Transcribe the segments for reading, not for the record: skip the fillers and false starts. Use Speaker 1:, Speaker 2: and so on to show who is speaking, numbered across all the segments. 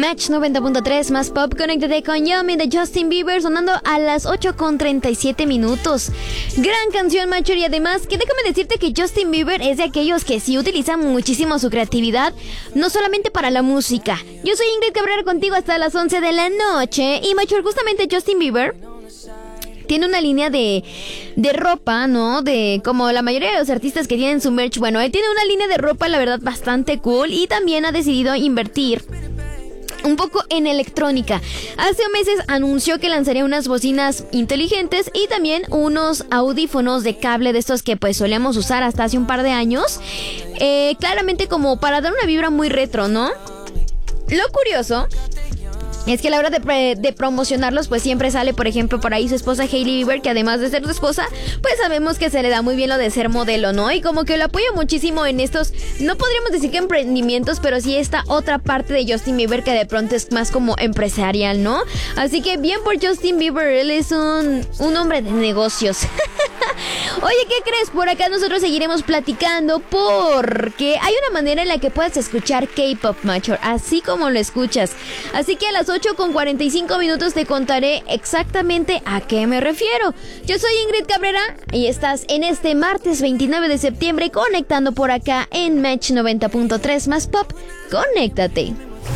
Speaker 1: Match 90.3 más pop, conéctate con Yummy de Justin Bieber sonando a las 8:37. Gran canción, Macho, y además que déjame decirte que Justin Bieber es de aquellos que sí utilizan muchísimo su creatividad, no solamente para la música. Yo soy Ingrid Cabrera contigo hasta las 11 de la noche y Macho, justamente Justin Bieber tiene una línea de ropa, ¿no? De como la mayoría de los artistas que tienen su merch. Bueno, él tiene una línea de ropa, la verdad, bastante cool. Y también ha decidido invertir un poco en electrónica. Hace meses anunció que lanzaría unas bocinas inteligentes y también unos audífonos de cable de estos que pues solíamos usar hasta hace un par de años. Claramente como para dar una vibra muy retro, ¿no? Lo curioso es que a la hora de promocionarlos, pues siempre sale, por ejemplo, por ahí su esposa Hailey Bieber, que además de ser su esposa, pues sabemos que se le da muy bien lo de ser modelo, ¿no? Y como que lo apoya muchísimo en estos, no podríamos decir que emprendimientos, pero sí esta otra parte de Justin Bieber que de pronto es más como empresarial, ¿no? Así que bien por Justin Bieber, él es un hombre de negocios. Oye, ¿qué crees? Por acá nosotros seguiremos platicando porque hay una manera en la que puedes escuchar K-pop, Macho, así como lo escuchas. Así que a las 8:45 te contaré exactamente a qué me refiero. Yo soy Ingrid Cabrera y estás en este martes 29 de septiembre conectando por acá en Match 90.3 más pop. Conéctate.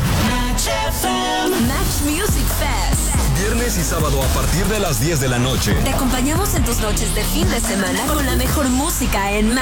Speaker 2: Match Music Fest.
Speaker 3: Viernes y sábado a partir de las 10 de la noche.
Speaker 2: Te acompañamos en tus noches de fin de semana con la mejor música en Match.